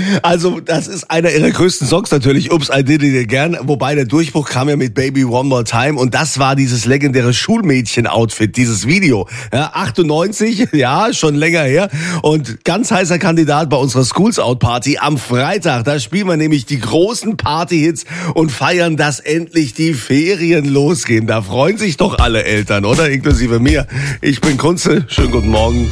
Also, das ist einer ihrer größten Songs natürlich, Ups, I Did It Again. Wobei der Durchbruch kam ja mit Baby One More Time und das war dieses legendäre Schulmädchen-Outfit, dieses Video. Ja, 98, ja, schon länger her. Und ganz heißer Kandidat bei unserer Schools Out Party am Freitag. Da spielen wir nämlich die großen Partyhits und feiern, dass endlich die Ferien losgehen. Da freuen sich doch alle Eltern, oder? Inklusive mir. Ich bin Kunze. Schönen guten Morgen.